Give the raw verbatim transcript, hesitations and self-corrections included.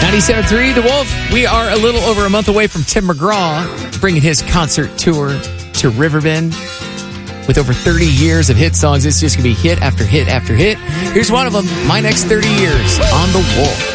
ninety-seven point three The Wolf. We are a little over a month away from Tim McGraw bringing his concert tour to Riverbend. With over thirty years of hit songs, it's just going to be hit after hit after hit. Here's one of them, My Next thirty Years on The Wolf.